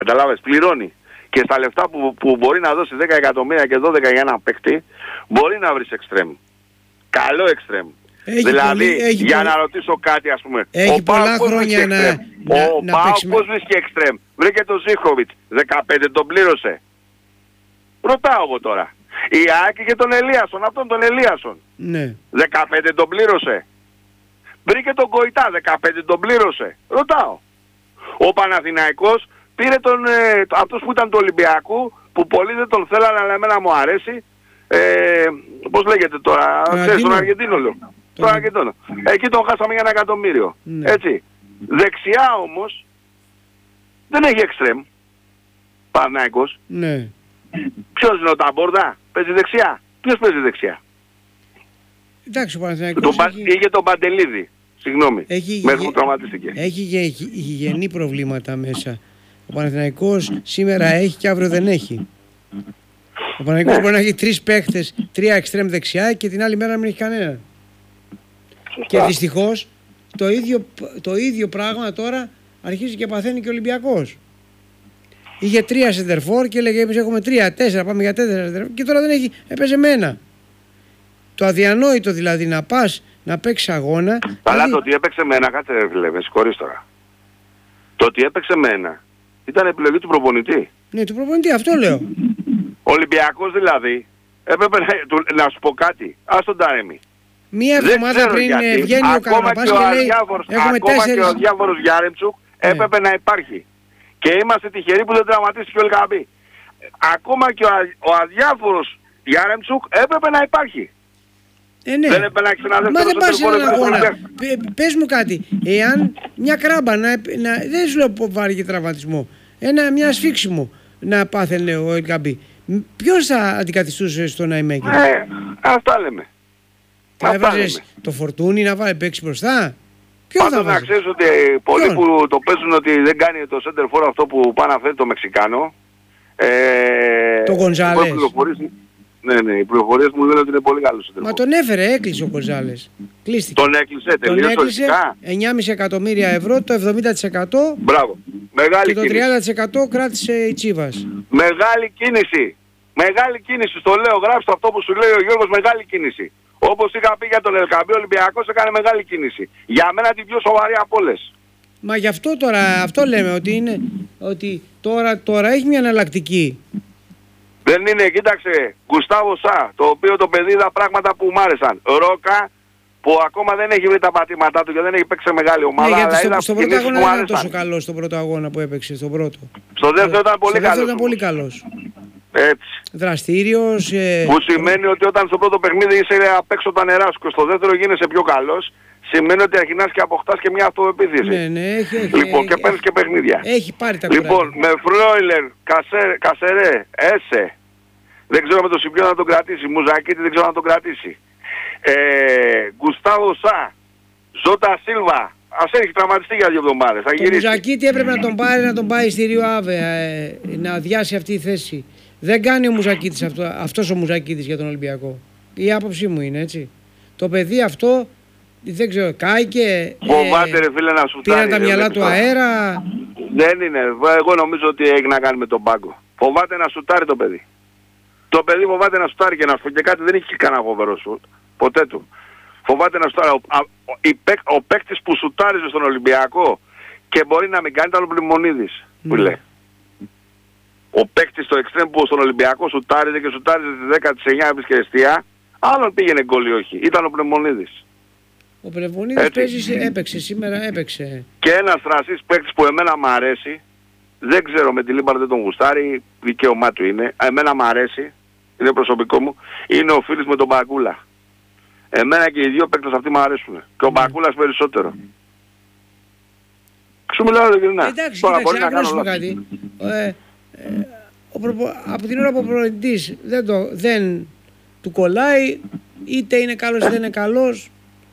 Καταλάβες, πληρώνει. Και στα λεφτά που μπορεί να δώσει 10 εκατομμύρια και 12 για ένα παίκτη, μπορεί να βρεις εξτρέμ. Καλό εξτρέμ. Δηλαδή, για να ρωτήσω κάτι, ας πούμε. Έχει πολλά χρόνια να ο Πάοκ πώς βρίσκει εξτρέμ? Βρήκε τον Ζίχοβιτς. 15 τον πλήρωσε. Ρωτάω εγώ τώρα. Η ΑΕΚ και τον Ελίασον, αυτόν τον Ελίασον. Ναι. 15 τον πλήρωσε. Βρήκε τον Κοϊτά, 15 τον πλήρωσε. Ρωτάω. Ο Παναθηναϊκός πήρε αυτός που ήταν του Ολυμπιακού, που πολλοί δεν τον θέλανε, αλλά εμένα μου αρέσει. Πώς λέγεται τώρα, ξέρεις, τον Αργεντίνο λέω. Τον Αργεντίνο. Εκεί τον χάσαμε για 1 εκατομμύριο. Ναι. Έτσι. Δεξιά όμως δεν έχει εξτρέμ. Παναθηναϊκός. Ναι. Ποιος είναι ο Ταμπόρδα? Παίζει δεξιά. Ποιος παίζει δεξιά? Εντάξει, ο Παναθηναϊκός είχε τον Παντελίδη. Συγγνώμη. Μέχρι που τραυματίστηκε. Έχει γηγενή προβλήματα μέσα. Ο Παναθηναϊκός σήμερα έχει και αύριο δεν έχει. Ο Παναθηναϊκός μπορεί να έχει 3 παίχτες, 3 εξτρέμ δεξιά και την άλλη μέρα να μην έχει κανένα. Και δυστυχώς το ίδιο πράγμα τώρα αρχίζει και παθαίνει και ο Ολυμπιακός. Είχε 3 σεντερφόρ και έλεγε εμείς έχουμε 3-4, πάμε για 4 σεντερφόρ και τώρα δεν έχει, έπαιζε με 1. Το αδιανόητο δηλαδή να πας να παίξεις αγώνα. Αλλά το ότι έπαιξε με 1, κάτσε ρε φίλε, με συγχωρείς τώρα. Το ότι έπαιξε με 1 ήταν επιλογή του προπονητή. Ναι, του προπονητή, αυτό λέω. Ο Ολυμπιακός δηλαδή έπρεπε να σου πω κάτι. Ας τον Ταρέμι. Μία εβδομάδα πριν βγαίνει ο Καραπάς και λέει έχουμε 4. Ακόμα και ο διάφορος Γιάρεμτσουκ έπρεπε να υπάρχει. Και είμαστε τυχεροί που δεν τραυματίστηκε ο Ελκαμπή. Ακόμα και ο αδιάφορος Γιάρεμτσουκ έπρεπε να υπάρχει. Ναι. Δεν έπρεπε να έχεις ένα δεύτερο. Μα δεν πας σε έναν αγώνα. Πες μου κάτι. Εάν μια κράμπα, δεν σου λέω βάλει και τραυματισμό, μια ασφίξιμο να πάθαινε ο Ελκαμπή, ποιος θα αντικαθιστούσε στον Αϊμέκη? Αυτά λέμε. Θα έβαζες το Φορτούνι να παίξει μπροστά? Ποιον θα βάζεις? Να ξέρεις ότι πολλοί που το παίζουν ότι δεν κάνει το center for αυτό που πάει να φέρει το Μεξικάνο. Το Γκονζάλες. Ναι, οι πληροφορίες μου λένε ότι είναι πολύ καλός. Μα τον έφερε, έκλεισε ο Γκονζάλες. Κλείστηκε. Τον έκλεισε, τελείωσε. 9,5 εκατομμύρια ευρώ, το 70%. Μπράβο. Μεγάλη και κίνηση. Το 30% κράτησε η Τσίβας. Μεγάλη κίνηση. Μεγάλη κίνηση. Στο λέω, γράψτε αυτό που σου λέει ο Γιώργος, μεγάλη κίνηση. Όπως είχα πει για τον Ελκαμπή, ο Ολυμπιακός έκανε μεγάλη κίνηση. Για μένα την πιο σοβαρή από όλες. Μα γι' αυτό τώρα, αυτό λέμε, ότι τώρα έχει μια εναλλακτική. Δεν είναι, κοίταξε, Γκουστάβο Σα, το οποίο το παιδί είδα πράγματα που μου άρεσαν. Ρόκα, που ακόμα δεν έχει βρει τα πατήματά του και δεν έχει παίξει σε μεγάλη ομάδα. Ναι, γιατί αλλά στον πρώτο αγώνα δεν ήταν τόσο καλός στον πρώτο αγώνα που έπαιξε, στον πρώτο. Στο δεύτερο ήταν πολύ καλός. Ήταν πολύ καλός. Έτσι. Δραστήριος. Που σημαίνει ότι όταν στο πρώτο παιχνίδι είσαι απ' έξω τα νερά σου και στο δεύτερο γίνεσαι πιο καλός, σημαίνει ότι αρχινάς και αποκτάς και μια αυτοεπίθεση. Ναι, έχει. Λοιπόν, και παίρνεις και παιχνίδια. Έχει πάρει τα Λοιπόν, με Φρόιλερ, Κασερέ, Έσε, δεν ξέρω με τον Σιμπιό να τον κρατήσει, Μουζακίτη δεν ξέρω να τον κρατήσει. Γκουστάβο Σα, Ζώτα Σίλβα, ας έχει τραυματιστεί για 2 εβδομάδες. Το Μουζακίτη έπρεπε να τον πάει στη Ρίο Άβε, να αδειάσει αυτή η θέση. Δεν κάνει ο Μουζακίτης αυτός ο Μουζακίτης για τον Ολυμπιακό. Η άποψή μου είναι έτσι. Το παιδί αυτό, δεν ξέρω, κάηκε. Φοβάται ρε φίλε να σου πήραν τα μυαλά του αέρα. Δεν είναι. Εγώ νομίζω ότι έχει να κάνει με τον πάγκο. Φοβάται να σουτάρει το παιδί. Το παιδί φοβάται να σουτάρει και να σου πω και κάτι, δεν έχει κανένα φοβερό σουτ. Ποτέ του. Φοβάται να σουτάρει. Ο παίκτης που σουτάριζε στον Ολυμπιακό και μπορεί να μην κάνει ήταν ο Πλημμονίδης. Που λέει. Ο παίκτης στο εξτρέμ που στον Ολυμπιακό σουτάριζε και σουτάριζε τη 10 9 επισκεριστία, άλλον πήγαινε γκολ ή όχι. Ήταν ο Πλημμονίδης. Ο Πλημμονίδης έπαιξε σήμερα, έπαιξε. Και ένας θρασής παίκτης που εμένα μου αρέσει, δεν ξέρω με τη Λίμπαρ δεν τον γουστάρει, δικαίωμά του είναι. Εμένα μου αρέσει, είναι προσωπικό μου, είναι ο Φίλης με τον Μπακούλα. Εμένα και οι δύο παίκτες αυτοί μου αρέσουν. Και ο Μπακούλας περισσότερο. Σου μιλάω ειλικρινά. Εντάξει, να κάνουμε κάτι. Από την ώρα που ο προπονητής δεν του κολλάει, είτε είναι καλός είτε δεν είναι καλός.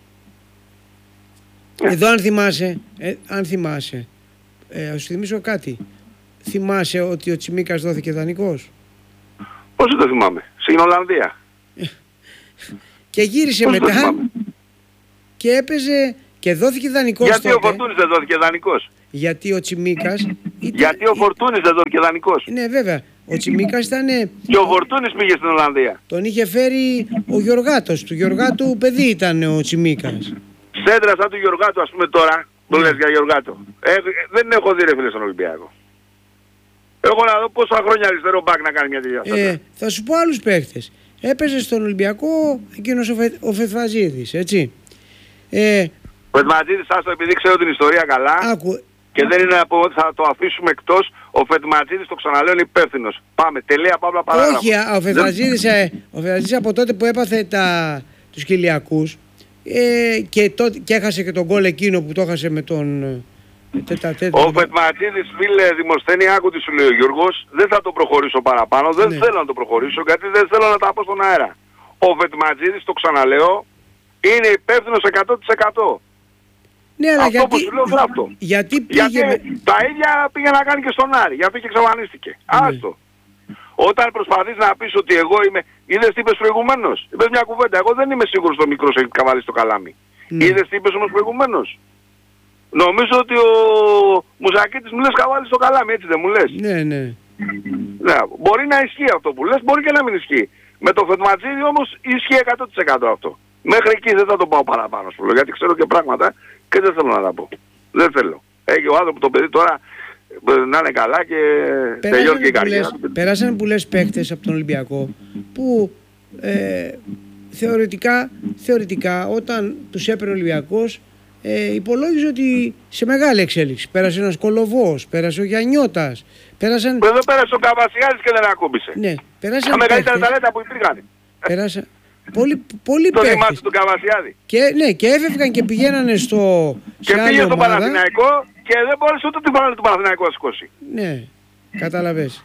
Εδώ αν θυμάσαι, θα σου θυμίσω κάτι. Θυμάσαι ότι ο Τσιμίκας δόθηκε δανεικός? Πώς το θυμάμαι? Στην Ολλανδία. Και γύρισε μετά και έπαιζε και δόθηκε δανεικός. Γιατί τότε ο Φορτούνης δεν δόθηκε δανεικός? γιατί ο Τσιμίκας Γιατί ο Φορτούνης εδώ και δανεικός. Ναι, βέβαια. Ο Τσιμίκας ήταν... Και ο Φορτούνης πήγε στην Ολλανδία. Τον είχε φέρει ο Γιωργάτος. Του Γιωργάτου παιδί ήταν ο Τσιμίκας. Σέντρα σαν του Γιωργάτου, ας πούμε τώρα, το λες για Γιωργάτο. Δεν έχω δει ρε φίλε στον Ολυμπιακό. Έχω να δω πόσα χρόνια αριστερό μπακ να κάνει μια τέτοια. Θα σου πω άλλους παίχτες. Έπαιζε στον Ολυμπιακό εκείνος ο Φετφαζίδης, έτσι. Ο Φετματζίδης, άστο, επειδή ξέρω την ιστορία καλά και δεν είναι από ότι θα το αφήσουμε εκτός, ο Φετματζίδης, το ξαναλέω, είναι υπεύθυνος. Πάμε, τελεία, παύλα, παράγραφο. Όχι, ο Φετφαζίδης από τότε που έπαθε τους κοιλιακούς και έχασε και τον γκολ εκείνο που το έχασε με τον... Ο Φετματζίδης, φίλε Δημοσθένη, άκου τι σου λέει ο Γιώργος, δεν θα το προχωρήσω παραπάνω, δεν θέλω να το προχωρήσω γιατί δεν θέλω να τα πω στον αέρα. Ο Φετματζίδης, το ξαναλέω, είναι υπεύθυνος 100%. Ναι, αλλά αυτό που σου λέω γράφτο. Γιατί τα ίδια πήγε να κάνει και στον Άρη, γι' αυτό και εξαφανίστηκε. Ναι. Άστο. Όταν προσπαθείς να πεις ότι εγώ είμαι... Είδες τι είπες προηγουμένως. Είπες μια κουβέντα. Εγώ δεν είμαι σίγουρος το μικρός έχει καβάλει στο καλάμι. Ναι. Είδες τι είπες όμως προηγουμένως. Νομίζω ότι ο Μουζακίτης μου λες καβάλει στο καλάμι, έτσι δεν μου λες. Ναι, ναι. Ναι, μπορεί να ισχύει αυτό που λες, μπορεί και να μην ισχύει. Με το Φετματζίδη όμως ισχύει 100% αυτό. Μέχρι εκεί δεν θα το πάω παραπάνω σου, γιατί ξέρω και πράγματα και δεν θέλω να τα πω. Δεν θέλω. Έχει ο άνθρωπος το παιδί τώρα να είναι καλά και τελειώνει και η καριέρα. Περάσανε πολλές παίκτες από τον Ολυμπιακό που θεωρητικά όταν τους έπαιρνε ο Ολυμπιακός υπολόγιζε ότι σε μεγάλη εξέλιξη. Πέρασε ένας Κολοβός, πέρασε ο Γιαννιώτας. Εδώ πέρασε ο Καβασιάδης και δεν ακούμπησε. Ναι, πέρασαν τα μεγαλύτερα ταλέντα που υπήρχαν. Πέρασαν πολλοί παίκτες. Το θυμάσαι τον Καβασιάδη. Και έφευγαν και πηγαίνανε και πήγε στον Παναθηναϊκό και δεν μπόρεσε ούτε την φανέλα του Παναθηναϊκού να σηκώσει. Ναι, κατάλαβες.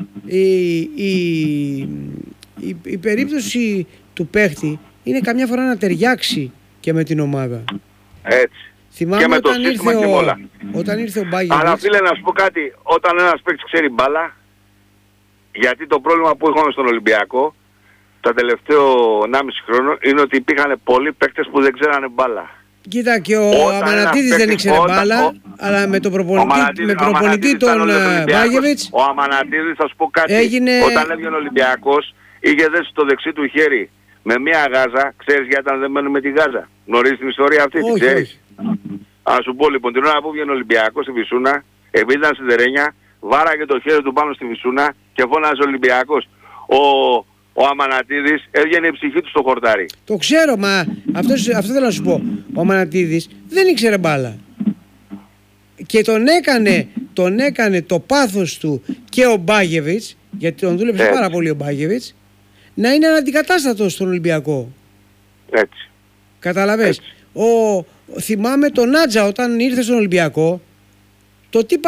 Η περίπτωση του παίχτη είναι καμιά φορά να ταιριάξει και με την ομάδα. Έτσι. Θυμάμαι και με το σύστημα και όλα. Όταν ήρθε ο Μπάγεβιτς. Αλλά φίλε να σου πω κάτι, όταν ένας παίκτης ξέρει μπάλα, γιατί το πρόβλημα που είχαμε στον Ολυμπιακό τα τελευταίο 1,5 χρόνο είναι ότι υπήρχαν πολλοί παίκτες που δεν ξέρανε μπάλα. Κοίτα, και ο Αμανατίδης δεν ήξερε μπάλα, αλλά με τον προπονητή τον Μπάγεβιτς. Ο Αμανατίδης, θα σου πω κάτι, όταν έβγαινε ο Ολυμπιακός είχε δέσει το δεξί του χέρι με μια γάζα. Ξέρεις γιατί ήταν δεμένο με τη γάζα? Γνωρίζεις την ιστορία αυτή? Όχι, ξέρεις? Ας σου πω λοιπόν, την ώρα που βγαίνει ο Ολυμπιακός στη Βυσούνα, επειδή ήταν σιδερένια, βάραγε το χέρι του πάνω στη Βυσούνα και φώναζε Ολυμπιακός. Ο Αμανατίδης έβγαινε η ψυχή του στο χορτάρι. Το ξέρω, μα αυτό θέλω να σου πω. Ο Αμανατίδης δεν ήξερε μπάλα. Και τον έκανε το πάθος του και ο Μπάγεβιτς, γιατί τον δούλεψε πάρα πολύ ο Μπάγεβιτς, να είναι αναντικατάστατος στον Ολυμπιακό. Έτσι. Καταλαβες. Θυμάμαι τον Νάτζα όταν ήρθε στον Ολυμπιακό, το τι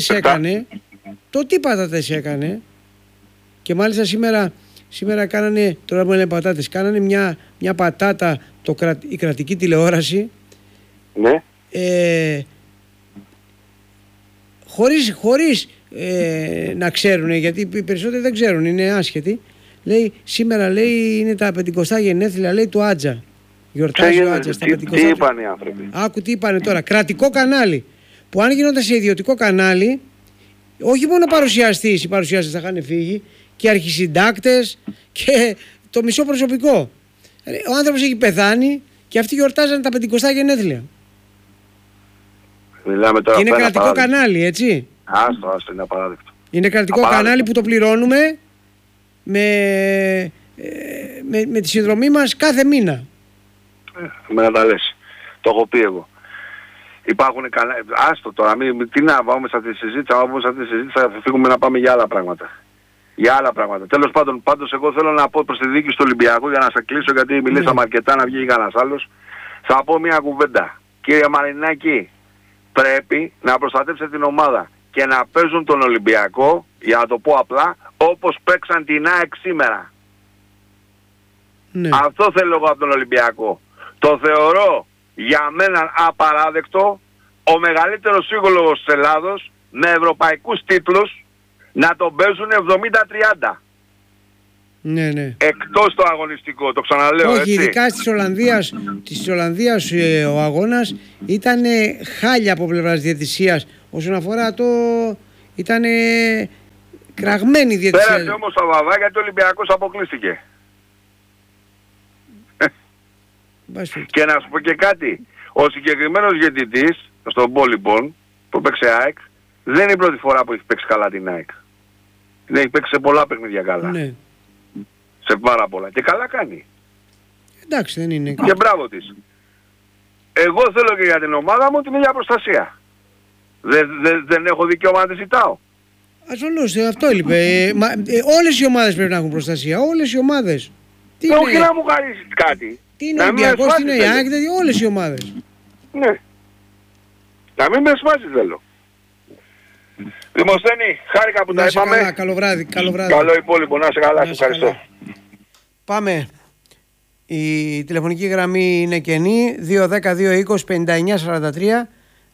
πατάτες έκανε, και μάλιστα σήμερα κάνανε, τώρα που λένε πατάτες, κάνανε μια πατάτα η κρατική τηλεόραση. Ναι. Χωρίς να ξέρουν, γιατί οι περισσότεροι δεν ξέρουν, είναι άσχετοι. Λέει, σήμερα λέει είναι τα 50 γενέθλια, λέει, του Άτζα. Γιορτάζει ο Άτζα στα 50. Τι είπαν οι άνθρωποι? Άκου τι είπανε τώρα. Κρατικό κανάλι. Που αν γινόταν σε ιδιωτικό κανάλι, όχι μόνο παρουσιαστής, οι παρουσιάστες θα είχαν φύγει, και αρχισυντάκτες και το μισό προσωπικό. Ο άνθρωπος έχει πεθάνει και αυτοί γιορτάζανε τα 50 γενέθλια. Μιλάμε τώρα, και είναι κρατικό κανάλι, έτσι. Άστο, είναι απαράδεκτο. Είναι κρατικό κανάλι που το πληρώνουμε με τη συνδρομή μας κάθε μήνα. Με να τα λες. Το έχω πει εγώ. Υπάρχουν κανένα... Άστο τώρα, τι να πάμε σε αυτή τη συζήτηση, θα φύγουμε να πάμε για άλλα πράγματα. Τέλος πάντων, πάντως εγώ θέλω να πω προς τη δίκη του Ολυμπιακού, για να σε κλείσω, γιατί μιλήσαμε αρκετά να βγει κανένας άλλος. Θα πω μια κουβέντα. Κύριε Μαρινάκη, πρέπει να προστατεύσετε την ομάδα και να παίζουν τον Ολυμπιακό, για να το πω απλά, όπως παίξαν την ΑΕΚ σήμερα. Ναι. Αυτό θέλω εγώ από τον Ολυμπιακό. Το θεωρώ για μένα απαράδεκτο ο μεγαλύτερος σύγχρονος της Ελλάδος με ευρωπαϊκούς τίτλους να τον παίζουν 70-30. Ναι, ναι. Εκτός το αγωνιστικό, το ξαναλέω. Όχι, έτσι. ειδικά της Ολλανδίας ο αγώνας ήταν χάλια από πλευράς διαιτησίας Όσον αφορά το... Ήταν κραγμένη η διαιτησία. Πέρασε όμως τα βαβά γιατί ο Ολυμπιακός αποκλείστηκε. Και να σου πω και κάτι. Ο συγκεκριμένος διαιτητής στον Πόλιμπον που παίξε ΑΕΚ δεν είναι η πρώτη φορά που έχει παίξει καλά την ΑΕΚ. Την έχει παίξει σε πολλά παιχνίδια καλά. Ναι. Σε πάρα πολλά. Και καλά κάνει. Εντάξει, δεν είναι. Και μπράβο της. Εγώ θέλω και για την ομάδα μου την ίδια προστασία. Δεν έχω δικαίωμα να τη ζητάω. Ασφαλώς, αυτό έλειπε. Όλες οι ομάδες πρέπει να έχουν προστασία. Όλες οι ομάδες. Όχι να μου χαρίσεις κάτι. Τι είναι ο Ολυμπιακός, τι είναι η ΑΕΚ, δηλαδή όλες οι ομάδες. Ναι. Να μην με σπάσεις θέλω. Δημοσθένη, χάρηκα που τα είπαμε. Καλά, καλό βράδυ. Καλό υπόλοιπο, να σε καλά, σε ευχαριστώ. Πάμε. Η τηλεφωνική γραμμή είναι κενή, 210-220-5943,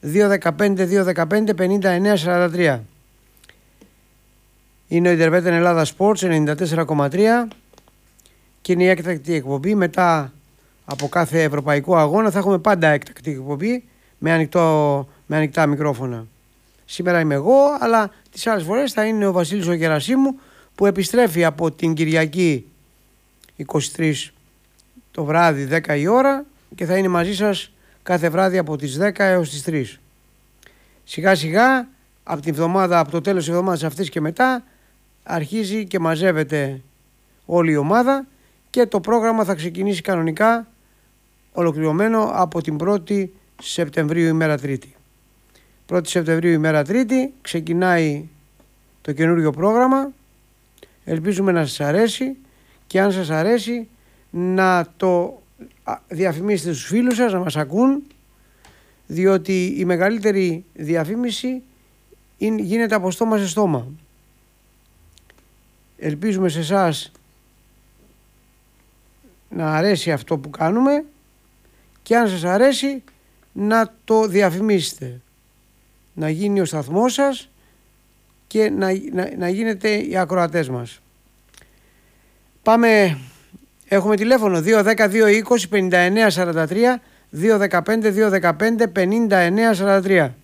215-215-5943. Είναι ο Ιντερβέτεν Ελλάδα Sports 94,3 και είναι η έκτακτη εκπομπή. Μετά από κάθε ευρωπαϊκό αγώνα θα έχουμε πάντα έκτακτη εκπομπή με ανοιχτά μικρόφωνα. Σήμερα είμαι εγώ, αλλά τις άλλες φορές θα είναι ο Βασίλης ο Γερασίμου που επιστρέφει από την Κυριακή 23 το βράδυ 10 η ώρα και θα είναι μαζί σας κάθε βράδυ από τις 10 έως τις 3. Σιγά σιγά από το τέλος της εβδομάδας αυτής και μετά αρχίζει και μαζεύεται όλη η ομάδα και το πρόγραμμα θα ξεκινήσει κανονικά ολοκληρωμένο από την 1η Σεπτεμβρίου ημέρα Τρίτη. 1η Σεπτεμβρίου ημέρα Τρίτη ξεκινάει το καινούριο πρόγραμμα. Ελπίζουμε να σας αρέσει και αν σας αρέσει να το διαφημίσετε στους φίλους σας να μας ακούν, διότι η μεγαλύτερη διαφήμιση γίνεται από στόμα σε στόμα. Ελπίζουμε σε εσάς να αρέσει αυτό που κάνουμε και αν σας αρέσει να το διαφημίσετε, να γίνει ο σταθμός σας και να γίνετε οι ακροατές μας. Πάμε, έχουμε τηλέφωνο 210-220-5943, 215-215-5943.